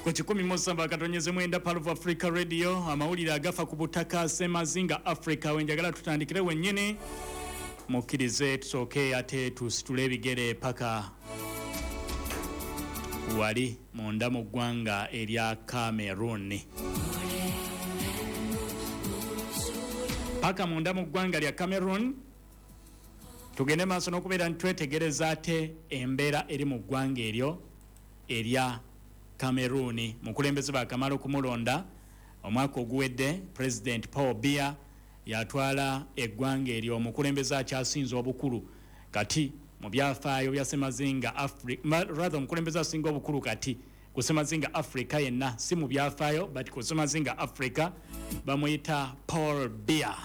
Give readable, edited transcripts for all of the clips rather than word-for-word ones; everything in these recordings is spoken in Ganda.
ku 17 Pulse Africa Radio amawulire agafa ku butaka Semazinga Africa wenjagala tutandikire wennyini mukkirize tusooke ate tusitule ebigere paka wali munda mu ggwanga erya Cameroon. Paka munda mu ggwanga lya Cameroon tugende maaso n'okubeera ntwetegereza ate embeera eri mu ggwanga eryo erya Cameroon. Mukulembeze bakamala okumulonda omwaka oguwedde President Paul Biya yatwala eggwanga eryo omukulembeze akyasinze obukulu kati mu byafaayo bya Semazinga Africa, rather omukulembeze asinga obukulu kati ku Semazinga Africa yenna si mu byafaayo but ku Semazinga Africa bamuyita Paul Biya.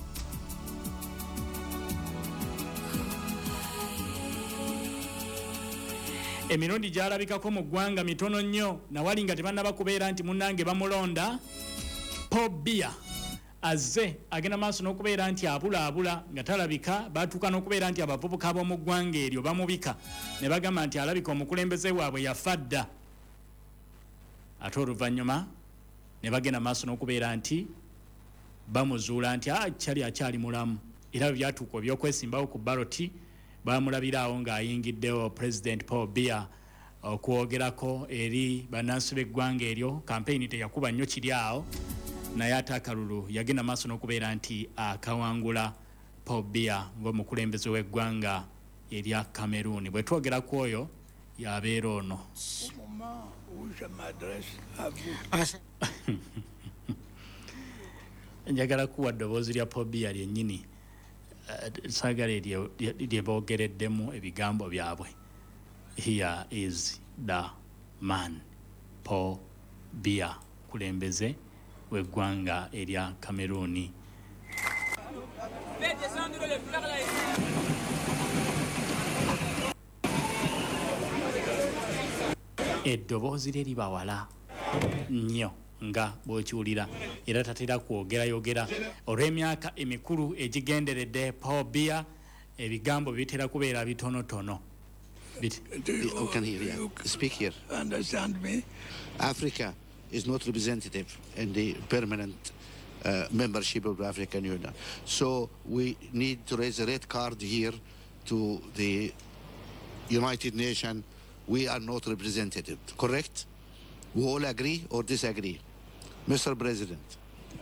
Emirundi gyalabikako mu ggwanga mitono nnyo nawali nga tebannaba kubeera nti munnange bamulonda. Paul Biya azze agenda maaso n'okubeera nti abulaabula nga talabika batuuka n'okubeera nti abavubuka b'omu ggwanga eryo bamubika ne bagamba nti alabika omukulembeze waabwe yafa dda ate oluvannyuma ne bagenda maaso n'okubeera nti bamuzuula nti akyali mulamu era byatuuka ebyokwesimbawo ku baloti bamulabiraawo ng'ayingiddewo President Paul Biya okwogerako eri bannansi b'eggwanga eryo. Kampeyini teyakuba nnyo kiri awo naye ate akalulu yagenda maaso n'okubeera nti akawangula Paul Biya ng'omukulembeze w'eggwanga erya Cameroon. Bwe twogera ku oyo yabeera ono. Njagala kuwa ddoboozi lya Paul Biya lyennyini sagale lye boogereddemu ebigambo byabwe. Here is the man Paul Biya, kulembeze w'eggwanga erya Cameroon. Eddoboozi lye libawala nnyo nga bw'okiwulira era tatera kwogerayogera olw'emyaka emikulu egigenderedde Paul Biya ebigambo bitera kubeera bitonotono. Speak here. Understand me? Africa is not representative in the permanent membership of the African Union. So we need to raise a red card here to the United Nations. We are not representative, correct? We all agree or disagree? Mr. President.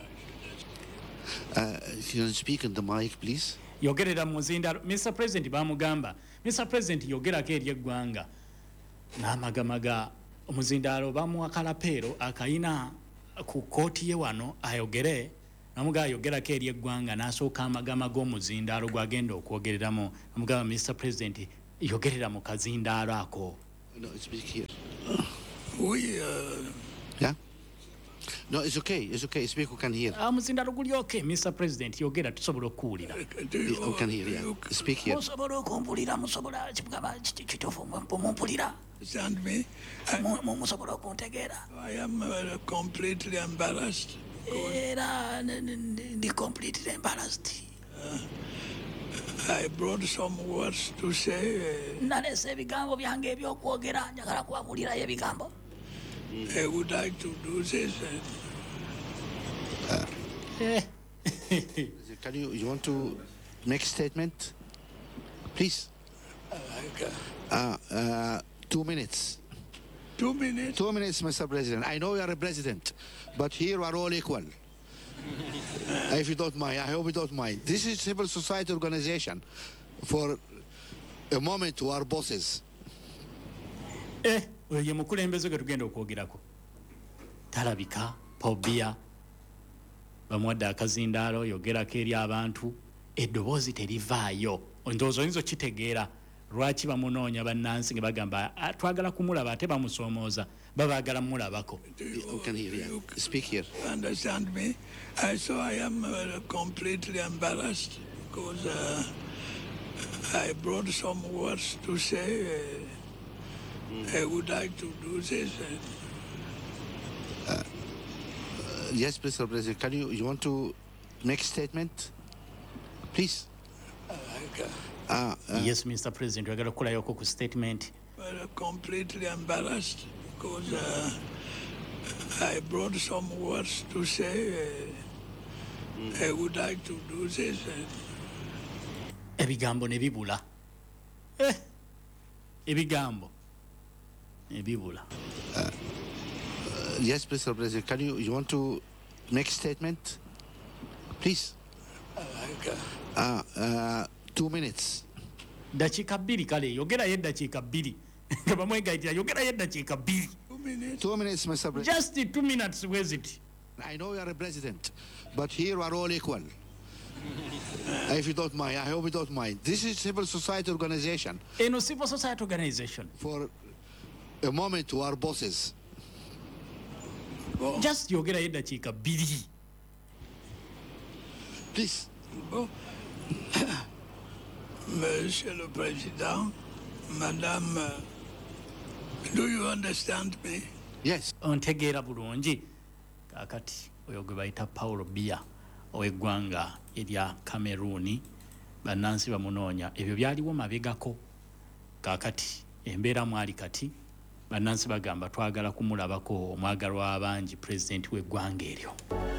If you can speak in the mic, please. Yogerera muzindalo. Mr. President bamugamba. Mr. President yogerako eri eggwanga. N'amagamaga omuzindalo bamuwa kalapeero akayina ku kooti ye wano ayogere. Namuga ayogerako eri eggwanga n'asooka amagama g'omuzindalo gwagenda okwogereramu. Namugamba Mr. President yogerera mu kazindalo ako. No, speak here. Yeah? No, it's okay. It's okay. Speak, who can hear. Muzindalo guli okay, Mr. President yogera tusobola okuwulira. Who can hear, yeah. Speak here. Musobola okumpulira, musobola kibugamba kituufu mumpulira. Understand me? Musobola okuntegeera. I am completely embarrassed. Era ndi completely embarrassed. I brought some words to say. Nalese ebigambo byange ebyokwogera njagala kuwabulira ebigambo. I would like to do this. Can you want to make a statement? Please. 2 minutes. 2 minutes? 2 minutes, Mr. President. I know you are a president, but here we are all equal. If you don't mind, I hope you don't mind. This is civil society organization. For a moment, we are bosses. Ye mukulembeze gwe tugenda okwogerako talabika Paul Biya bamuwadde akazindaalo yogerako eri abantu eddoboozi terivaayo. Ndowooza oyinza okitegeera lwaki bamunoonya bannansi nga bagamba twagala kumulaba ate bamusoomooza babaagala mulabako. Speak here. Understand me? So I am completely embarrassed because I brought some words to say. I would like to do this. Yes, Mr. President. Can you want to make a statement? Please. Yes, Mr. President. We're going to call you a statement. Completely embarrassed because I brought some words to say. I would like to do this. Ebigambo ne bibula. Ebigambo ne bibula. Yes, Mr. President, you want to make a statement? Please. 2 minutes. Dakika bbiri kale yogera ye dakika bbiri. Bamwegaitira yogera ye dakika bbiri. 2 minutes, Mr. President. Just 2 minutes, where's it? I know you are a president, but here we are all equal. If you don't mind, I hope you don't mind. This is civil society organization. In a civil society organization. For a moment to our bosses. Just yogera ye dakika bbiri. Please. Monsieur le Président, Madame, do you understand me? Yes. Ontegeera bulungi. Kakati oyo gwe bayita Paulo Biya ow'eggwanga erya Cameroon bannansi bamunoonya ebyo byaliwo mabegako. Kakati embeera mwali kati bannansi bagamba twagala kumulabako omwagalwa abangi pulezidenti w'eggwanga eryo.